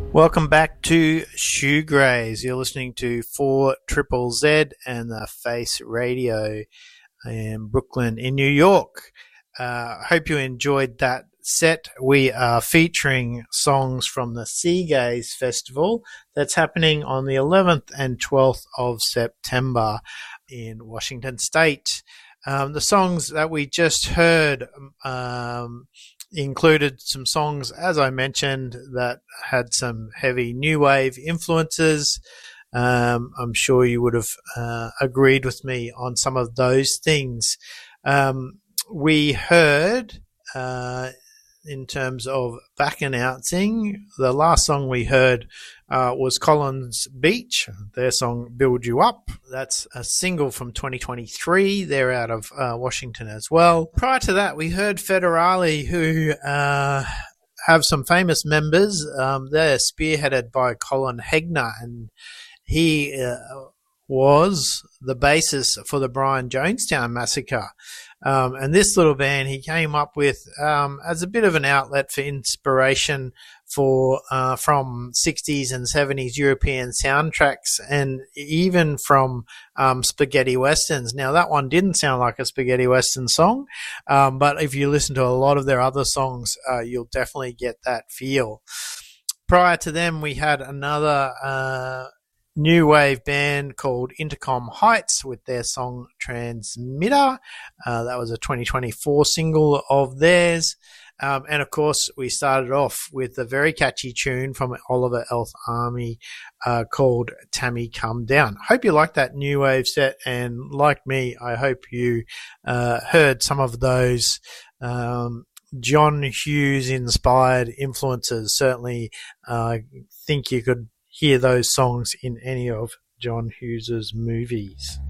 Welcome back to Shoegraze. You're listening to 4ZZZ and the Face Radio in Brooklyn in New York. Hope you enjoyed that set. We are featuring songs from the Seagaze Festival that's happening on the 11th and 12th of September in Washington State. The songs that we just heard included some songs, as I mentioned, that had some heavy new wave influences. I'm sure you would have agreed with me on some of those things. We heard, in terms of back announcing, the last song we heard was Collins Beach, their song Build You Up. That's a single from 2023. They're out of Washington as well. Prior to that, we heard Federale, who have some famous members. They're spearheaded by Colin Hegner, and he was the basis for the Brian Jonestown massacre. And this little band he came up with as a bit of an outlet for inspiration for from 60s and 70s European soundtracks, and even from spaghetti westerns. Now, that one didn't sound like a spaghetti western song, but if you listen to a lot of their other songs, you'll definitely get that feel. Prior to them, we had another new wave band called Intercom Heights with their song Transmitter. That was a 2024 single of theirs. And of course, we started off with a very catchy tune from Oliver Elth Army called Tammy Come Down. Hope you like that new wave set, and like me, I hope you heard some of those John Hughes inspired influences. Certainly think you could hear those songs in any of John Hughes's movies.